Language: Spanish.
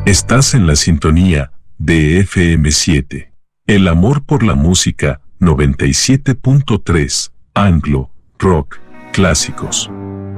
Estás en la sintonía de FM7. El amor por la música, 97.3, Anglo, Rock, Clásicos.